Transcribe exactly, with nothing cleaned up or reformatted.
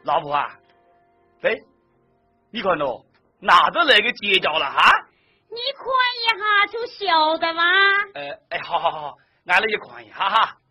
老婆啊，对，你看喏，拿着那个结交了哈。 你看一下就晓得吧。 呃，哎，好好好，俺来也看一下哈。